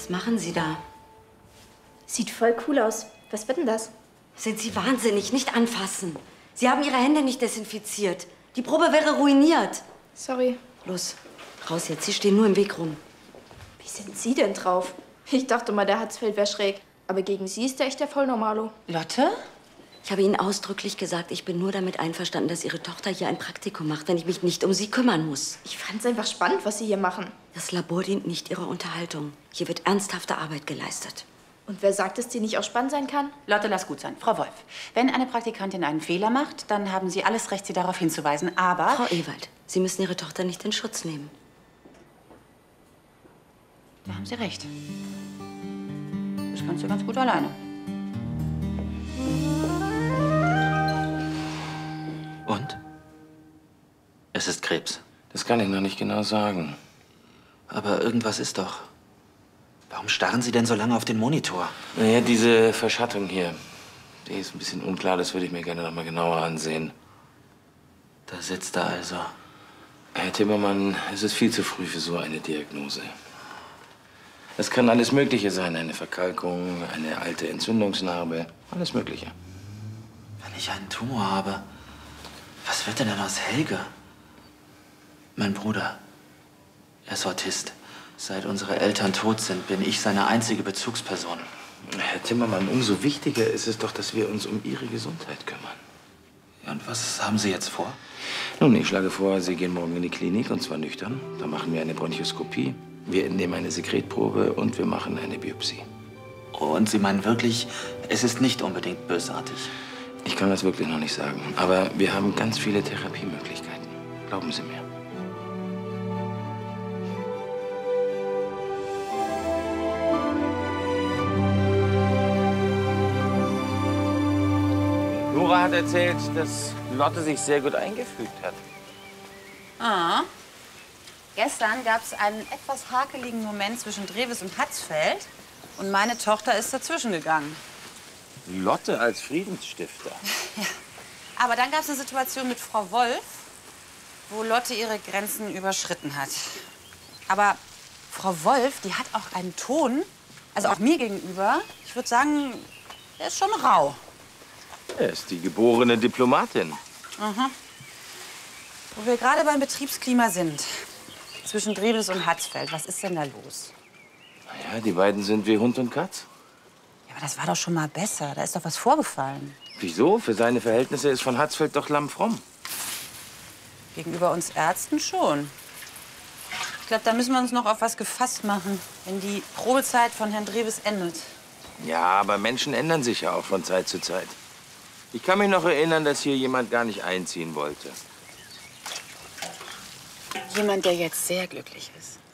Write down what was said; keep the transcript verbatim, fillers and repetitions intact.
Was machen Sie da? Sieht voll cool aus. Was wird denn das? Sind Sie wahnsinnig? Nicht anfassen. Sie haben Ihre Hände nicht desinfiziert. Die Probe wäre ruiniert. Sorry. Los, raus jetzt. Sie stehen nur im Weg rum. Wie sind Sie denn drauf? Ich dachte mal, der Hatzfeld wäre schräg. Aber gegen Sie ist der echt der Vollnormalo. Lotte? Ich habe Ihnen ausdrücklich gesagt, ich bin nur damit einverstanden, dass Ihre Tochter hier ein Praktikum macht, wenn ich mich nicht um sie kümmern muss. Ich fand's einfach spannend, was Sie hier machen. Das Labor dient nicht Ihrer Unterhaltung. Hier wird ernsthafte Arbeit geleistet. Und wer sagt, dass die nicht auch spannend sein kann? Lotte, lass gut sein. Frau Wolf, wenn eine Praktikantin einen Fehler macht, dann haben Sie alles Recht, sie darauf hinzuweisen. Aber... Frau Ewald, Sie müssen Ihre Tochter nicht in Schutz nehmen. Da haben Sie recht. Das kannst du ganz gut alleine. Und? Es ist Krebs. Das kann ich noch nicht genau sagen. Aber irgendwas ist doch. Warum starren Sie denn so lange auf den Monitor? Naja, diese Verschattung hier, die ist ein bisschen unklar. Das würde ich mir gerne noch mal genauer ansehen. Da sitzt er also. Herr Timmermann, es ist viel zu früh für so eine Diagnose. Es kann alles Mögliche sein. Eine Verkalkung, eine alte Entzündungsnarbe, alles Mögliche. Wenn ich einen Tumor habe, was wird denn dann aus Helge? Mein Bruder, er ist Autist. Seit unsere Eltern tot sind, bin ich seine einzige Bezugsperson. Herr Timmermann, umso wichtiger ist es doch, dass wir uns um Ihre Gesundheit kümmern. Ja, und was haben Sie jetzt vor? Nun, ich schlage vor, Sie gehen morgen in die Klinik, und zwar nüchtern. Da machen wir eine Bronchoskopie, wir entnehmen eine Sekretprobe und wir machen eine Biopsie. Und Sie meinen wirklich, es ist nicht unbedingt bösartig? Ich kann das wirklich noch nicht sagen, aber wir haben ganz viele Therapiemöglichkeiten. Glauben Sie mir. Nora hat erzählt, dass Lotte sich sehr gut eingefügt hat. Ah. Gestern gab es einen etwas hakeligen Moment zwischen Drewes und Hatzfeld. Und meine Tochter ist dazwischen gegangen. Lotte als Friedensstifter. Ja. Aber dann gab es eine Situation mit Frau Wolf, wo Lotte ihre Grenzen überschritten hat. Aber Frau Wolf, die hat auch einen Ton, also auch mir gegenüber, ich würde sagen, der ist schon rau. Er ist die geborene Diplomatin. Mhm. Wo wir gerade beim Betriebsklima sind, zwischen Drewes und Hatzfeld, was ist denn da los? Ja, die beiden sind wie Hund und Katz. Ja, aber das war doch schon mal besser. Da ist doch was vorgefallen. Wieso? Für seine Verhältnisse ist von Hatzfeld doch lammfromm. Gegenüber uns Ärzten schon. Ich glaube, da müssen wir uns noch auf was gefasst machen, wenn die Probezeit von Herrn Drewes endet. Ja, aber Menschen ändern sich ja auch von Zeit zu Zeit. Ich kann mich noch erinnern, dass hier jemand gar nicht einziehen wollte. Jemand, der jetzt sehr glücklich ist.